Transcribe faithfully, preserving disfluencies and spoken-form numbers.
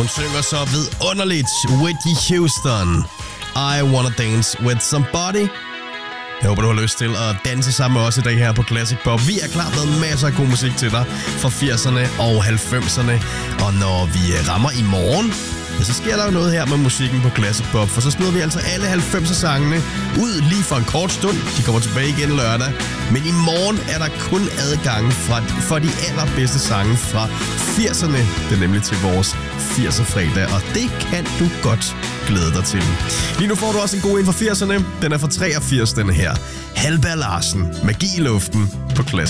Hun synger så vidunderligt Whitney Houston, I Wanna Dance With Somebody. Jeg håber, du har lyst til at danse sammen med os i dag her på Classic Pop. Vi er klar med masser af god musik til dig fra firserne og halvfemserne. Og når vi rammer i morgen, ja, så sker der jo noget her med musikken på Classic Pop. For så smider vi altså alle halvfemser-sangene ud lige for en kort stund. De kommer tilbage igen lørdag. Men i morgen er der kun adgang fra, for de allerbedste sange fra firserne. Det er nemlig til vores firser-fredag, og det kan du godt glæde dig til. Lige nu får du også en god en fra firserne. Den er fra treogfirs, den her. Halvberg Larsen, Magi i luften på Classic.